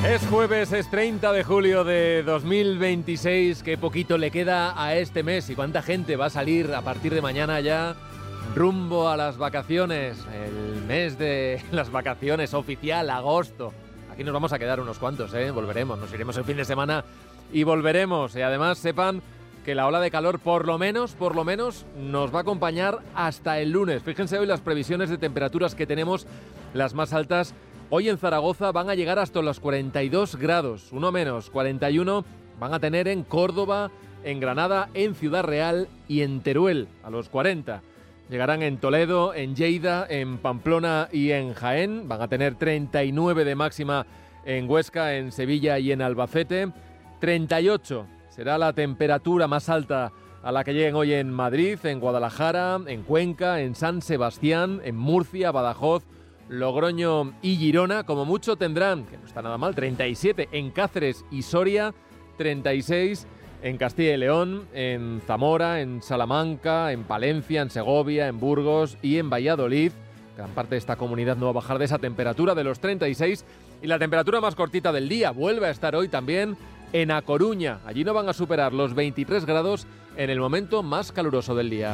Es jueves, es 30 de julio de 2026, qué poquito le queda a este mes y cuánta gente va a salir a partir de mañana ya rumbo a las vacaciones, el mes de las vacaciones oficial, agosto. Aquí nos vamos a quedar unos cuantos, volveremos, nos iremos el fin de semana y volveremos. Y además sepan que la ola de calor por lo menos nos va a acompañar hasta el lunes. Fíjense hoy las previsiones de temperaturas que tenemos, las más altas. Hoy en Zaragoza van a llegar hasta los 42 grados, uno menos, 41 van a tener en Córdoba, en Granada, en Ciudad Real y en Teruel, a los 40. Llegarán en Toledo, en Lleida, en Pamplona y en Jaén. Van a tener 39 de máxima en Huesca, en Sevilla y en Albacete. 38 será la temperatura más alta a la que lleguen hoy en Madrid, en Guadalajara, en Cuenca, en San Sebastián, en Murcia, Badajoz, Logroño y Girona. Como mucho tendrán, que no está nada mal, 37 en Cáceres y Soria, 36 en Castilla y León, en Zamora, en Salamanca, en Palencia, en Segovia, en Burgos y en Valladolid. Gran parte de esta comunidad no va a bajar de esa temperatura de los 36. Y la temperatura más cortita del día vuelve a estar hoy también en A Coruña. Allí no van a superar los 23 grados en el momento más caluroso del día.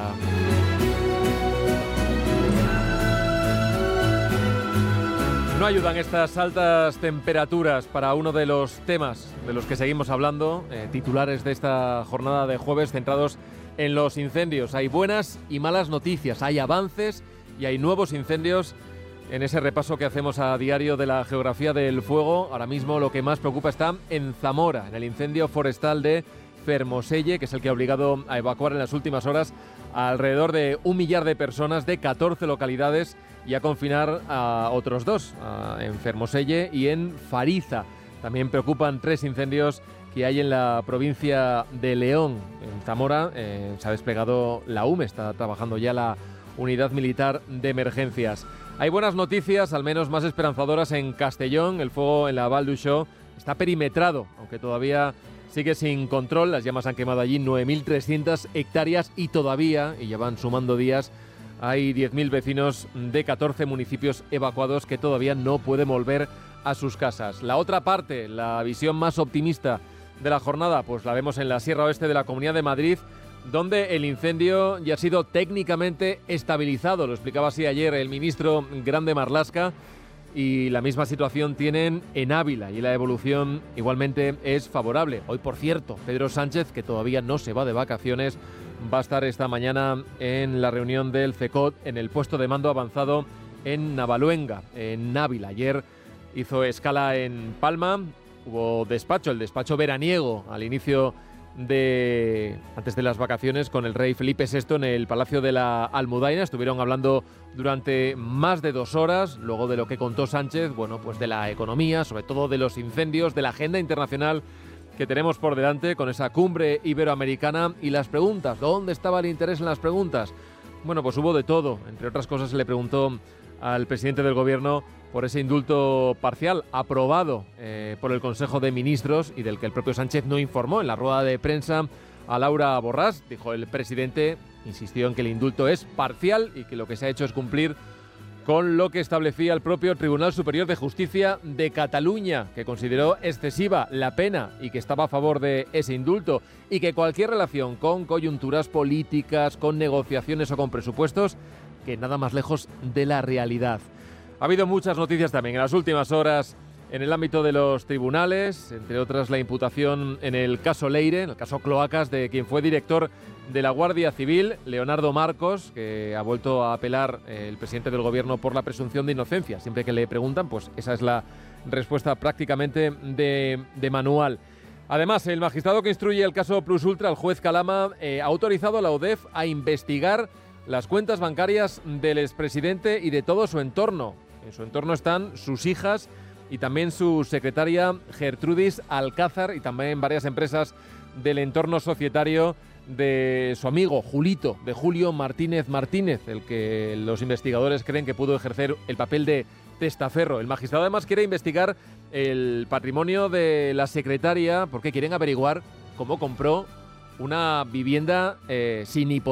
No ayudan estas altas temperaturas para uno de los temas de los que seguimos hablando, titulares de esta jornada de jueves centrados en los incendios. Hay buenas y malas noticias, hay avances y hay nuevos incendios en ese repaso que hacemos a diario de la geografía del fuego. Ahora mismo lo que más preocupa está en Zamora, en el incendio forestal de Fermoselle, que es el que ha obligado a evacuar en las últimas horas a alrededor de 1 millar de personas de 14 localidades y a confinar a otros 2, en Fermoselle y en Fariza. También preocupan 3 incendios que hay en la provincia de León. En Zamora se ha desplegado la UME, está trabajando ya la Unidad Militar de Emergencias. Hay buenas noticias, al menos más esperanzadoras, en Castellón. El fuego en la Val d'Uixó está perimetrado, aunque todavía sigue sin control. Las llamas han quemado allí 9.300 hectáreas y todavía, y ya van sumando días, hay 10.000 vecinos de 14 municipios evacuados que todavía no pueden volver a sus casas. La otra parte, la visión más optimista de la jornada, pues la vemos en la Sierra Oeste de la Comunidad de Madrid, donde el incendio ya ha sido técnicamente estabilizado. Lo explicaba así ayer el ministro Grande Marlaska. Y la misma situación tienen en Ávila y la evolución igualmente es favorable. Hoy, por cierto, Pedro Sánchez, que todavía no se va de vacaciones, va a estar esta mañana en la reunión del CECOT en el puesto de mando avanzado en Navaluenga, en Ávila. Ayer hizo escala en Palma, hubo despacho, el despacho veraniego al inicio antes de las vacaciones con el rey Felipe VI en el Palacio de la Almudaina. Estuvieron hablando durante más de 2 horas, luego de lo que contó Sánchez, bueno, pues de la economía, sobre todo de los incendios, de la agenda internacional que tenemos por delante con esa cumbre iberoamericana y las preguntas. ¿Dónde estaba el interés en las preguntas? Bueno, pues hubo de todo. Entre otras cosas se le preguntó al presidente del gobierno por ese indulto parcial aprobado por el Consejo de Ministros y del que el propio Sánchez no informó en la rueda de prensa a Laura Borràs. Dijo el presidente, insistió en que el indulto es parcial y que lo que se ha hecho es cumplir con lo que establecía el propio Tribunal Superior de Justicia de Cataluña, que consideró excesiva la pena y que estaba a favor de ese indulto, y que cualquier relación con coyunturas políticas, con negociaciones o con presupuestos, que nada más lejos de la realidad. Ha habido muchas noticias también en las últimas horas en el ámbito de los tribunales, entre otras la imputación en el caso Leire, en el caso Cloacas, de quien fue director de la Guardia Civil, Leonardo Marcos, que ha vuelto a apelar el presidente del gobierno por la presunción de inocencia. Siempre que le preguntan, pues esa es la respuesta prácticamente de manual. Además, el magistrado que instruye el caso Plus Ultra, el juez Calama, ha autorizado a la UDEF a investigar las cuentas bancarias del expresidente y de todo su entorno. En su entorno están sus hijas y también su secretaria Gertrudis Alcázar, y también varias empresas del entorno societario de su amigo Julito, de Julio Martínez Martínez, el que los investigadores creen que pudo ejercer el papel de testaferro. El magistrado además quiere investigar el patrimonio de la secretaria porque quieren averiguar cómo compró una vivienda sin hipoteca